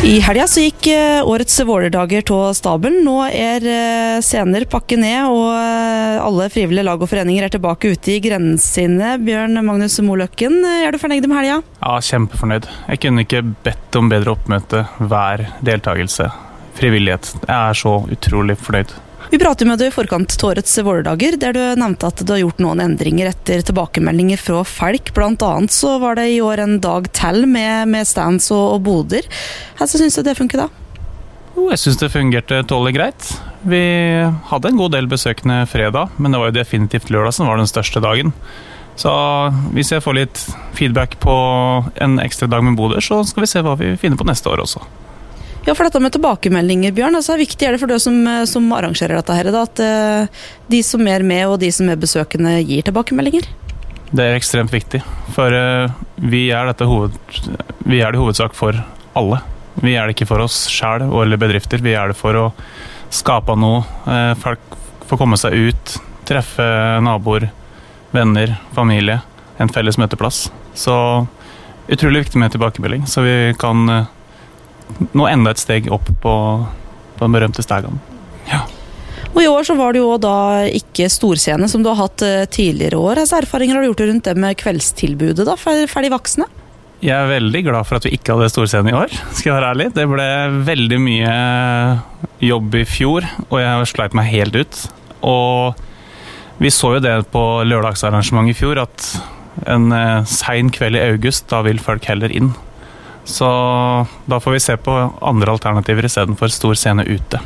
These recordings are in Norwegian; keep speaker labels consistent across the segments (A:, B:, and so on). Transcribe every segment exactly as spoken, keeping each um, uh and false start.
A: I helga så gikk årets Vålerdager til stabelen. Nå er scener pakket ned, og alle frivillige lag og foreninger er tilbake ute i grensene. Bjørn Magnus Moløkken, er du fornøyd med helga?
B: Ja, kjempefornøyd. Jeg kunne ikke bedt om bedre oppmøte hver deltakelse. Frivillighet. Jeg er så utrolig fornøyd.
A: Vi pratet med deg i forkant til årets Vålerdager, der du nevnte at du har gjort noen endringer etter tilbakemeldinger fra folk. Blant annet så var det i år en dag til med, med stands og, og boder. Hvordan synes du det funket da?
B: Jo, jeg synes det fungerte tålelig greit. Vi hadde en god del besøkende fredag, men det var jo definitivt lørdag som var den største dagen. Så hvis jeg får litt feedback på en ekstra dag med boder, så skal vi se hva vi finner på neste år også.
A: Ja, for dette med tilbakemeldinger, Bjørn, altså er viktig er det for deg som, som arrangerer dette her, da, at uh, de som er med og de som er besøkende gir tilbakemeldinger?
B: Det er ekstremt viktig, for uh, vi, er dette hoved, vi er det hovedsak for alle. Vi er det ikke for oss selv eller bedrifter, vi er det for å skape noe. Uh, folk får komme seg ut, treffe naboer, venner, familie, en felles møteplass. Så utrolig viktig med tilbakemelding, så vi kan uh, nå enda et steg opp på, på den berømte stegen. Ja.
A: Og i år så var det jo da ikke storscene som du har hatt tidligere år. Hvilke erfaringer har du gjort rundt det med kveldstilbudet da, for, for de voksne?
B: Jeg er veldig glad for at vi ikke hadde storscene i år, skal jeg være ærlig. Det ble veldig mye jobb i fjor, og jeg sleit meg helt ut. Og vi så jo det på lørdagsarrangementet i fjor, at en sen kveld i august, da vil folk heller inn. Så da får vi se på andre alternativer i stedet for stor scene ute.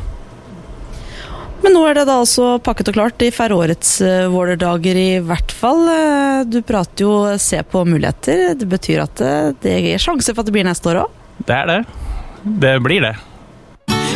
A: Men nå er det da altså pakket og klart i færårets Vålerdager i hvert fall. Du prater jo se på muligheter. Det betyr at det er sjanse for at det blir neste år også?
B: Det er det. Det blir det.